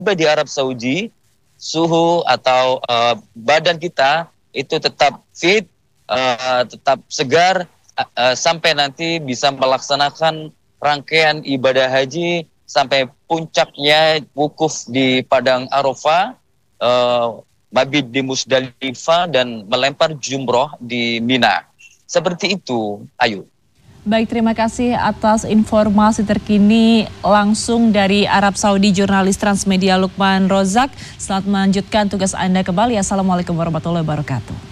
di Arab Saudi, suhu atau badan kita itu tetap fit, tetap segar, sampai nanti bisa melaksanakan rangkaian ibadah haji sampai puncaknya wukuf di Padang Arafah, mabit di Musdalifah, dan melempar jumroh di Mina. Seperti itu, Ayu. Baik, terima kasih atas informasi terkini langsung dari Arab Saudi, jurnalis Transmedia Lukman Rozak. Selamat melanjutkan tugas Anda kembali. Assalamualaikum warahmatullahi wabarakatuh.